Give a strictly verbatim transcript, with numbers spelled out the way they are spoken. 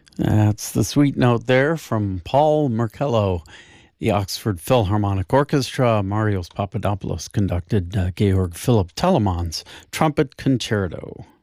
That's the sweet note there from Paul Merkello. The Oxford Philharmonic Orchestra, Marios Papadopoulos conducted uh, Georg Philipp Telemann's Trumpet Concerto.